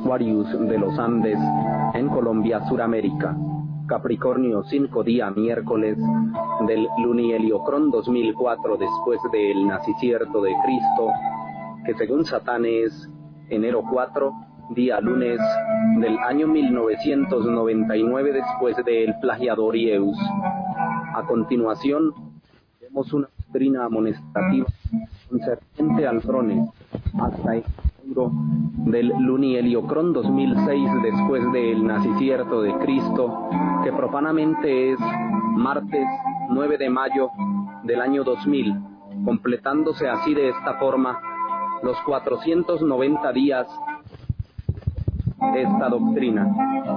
Aquarius de los Andes, en Colombia, Suramérica. Capricornio, 5 día miércoles del Lunieliocrón 2004 después del nacimiento de Cristo, que según Satán es enero 4, día lunes del año 1999 después del plagiador Ieus. A continuación, vemos una doctrina amonestativa concerniente al Crones hasta el del Lunieliocrón 2006 después del nacimiento de Cristo, que profanamente es martes 9 de mayo del año 2000, completándose así de esta forma los 490 días de esta doctrina.